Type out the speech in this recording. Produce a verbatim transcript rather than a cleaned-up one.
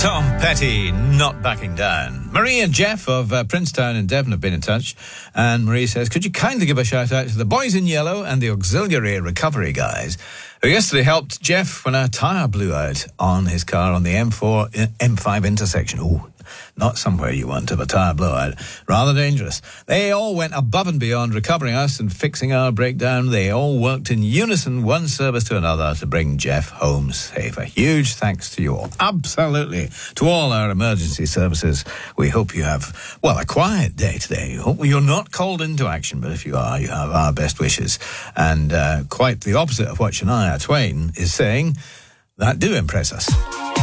Tom Petty, not backing down. Marie and Jeff of uh, Princetown in Devon have been in touch, and Marie says, could you kindly give a shout out to the boys in yellow and the auxiliary recovery guys who yesterday helped Jeff when a tyre blew out on his car on the M four, M five intersection. Oh, not somewhere you want to have a tyre blowout. Rather dangerous. They all went above and beyond recovering us and fixing our breakdown. They all worked in unison, one service to another, to bring Jeff home safe. A huge thanks to you all. Absolutely. To all our emergency services, we hope you have, well, a quiet day today. Hope you're not called into action, but if you are, you have our best wishes. And uh, quite the opposite of what Shania Twain is saying, that do impress us.